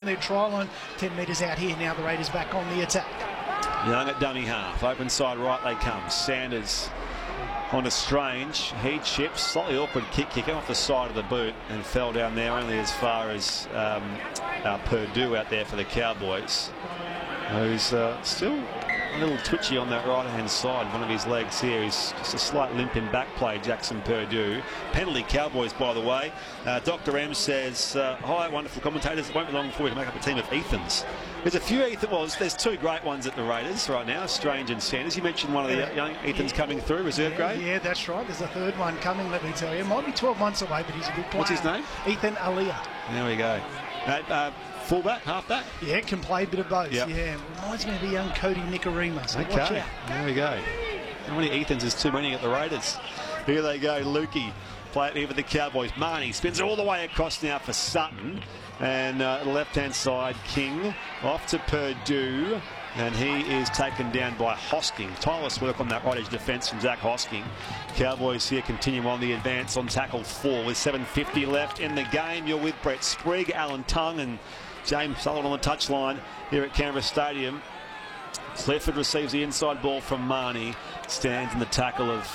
their try line. 10 metres out here now, the Raiders back on the attack. Young at dummy half, open side right they come. Sanders on a Strange, he chips, slightly awkward kick off the side of the boot and fell down there only as far as Purdue out there for the Cowboys, who's still a little twitchy on that right hand side. One of his legs here is just a slight limp in back play. Jackson Purdue. Penalty Cowboys, by the way. Dr. M says, hi, wonderful commentators. It won't be long before we can make up a team of Ethans. There's a few there's two great ones at the Raiders right now, Strange and Sanders. You mentioned one of the young Ethans coming through, reserve grade. Yeah, that's right. There's a third one coming, let me tell you. Might be 12 months away, but he's a good player. What's his name? Ethan Alia. There we go. Fullback, halfback? Yeah, can play a bit of both. Yep. Yeah, reminds me of the young Cody Nicarima. So okay, watch out. There we go. How many Ethans is too many at the Raiders? Here they go, Lukey. Play it here for the Cowboys. Marnie spins it all the way across now for Sutton. And left-hand side, King off to Purdue. And he is taken down by Hosking. Tireless work on that right edge defence from Zach Hosking. Cowboys here continue on the advance on tackle 4 with 7:50 left in the game. You're with Brett Sprigg, Alan Tongue and James Sullivan on the touchline here at Canberra Stadium. Clifford receives the inside ball from Marnie. Stands in the tackle of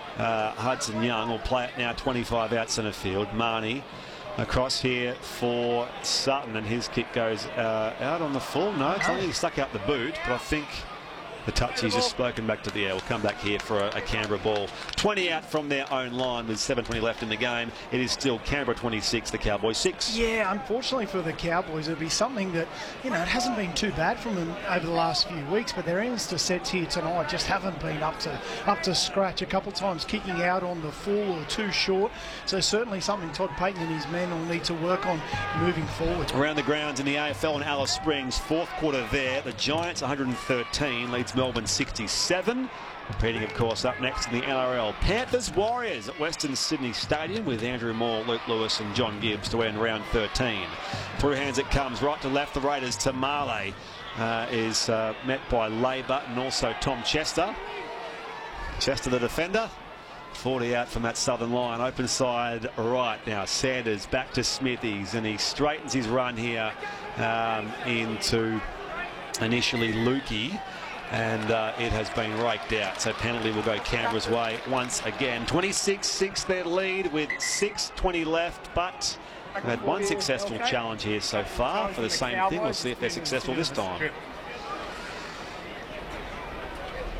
Hudson Young. Will play it now 25 out centre field. Marnie across here for Sutton, and his kick goes out on the full. No, it's only stuck out the boot, but I think the touch he's just spoken back to the air. Will come back here for a Canberra ball. 20 out from their own line with 7:20 left in the game. It is still Canberra 26, the Cowboys 6. Yeah, unfortunately for the Cowboys, it'll be something that, it hasn't been too bad from them over the last few weeks, but their intercepts here tonight just haven't been up to scratch. A couple of times kicking out on the full or too short. So certainly something Todd Payton and his men will need to work on moving forward. Around the grounds in the AFL in Alice Springs, fourth quarter there. The Giants 113 leads Melbourne 67. Repeating, of course, up next in the NRL. Panthers Warriors at Western Sydney Stadium with Andrew Moore, Luke Lewis and John Gibbs to end round 13. Through hands it comes, right to left. The Raiders to Marley is met by Labour and also Tom Chester. Chester the defender. 40 out from that southern line. Open side right now. Sanders back to Smithies and he straightens his run here into initially Lukey. And it has been raked out. So penalty will go Canberra's way once again. 26-6 their lead with 6:20 left. But they've had one successful challenge here so far for the same thing. We'll see if they're successful this time.